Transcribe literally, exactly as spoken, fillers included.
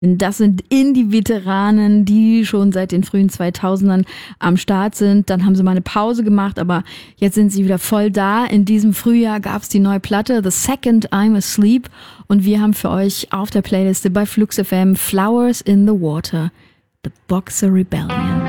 Das sind Indie-Veteranen, die schon seit den frühen zweitausendern am Start sind. Dann haben sie mal eine Pause gemacht, aber jetzt sind sie wieder voll da. In diesem Frühjahr gab es die neue Platte, The Second I'm Asleep. Und wir haben für euch auf der Playliste bei Flux F M Flowers in the Water, The Boxer Rebellion.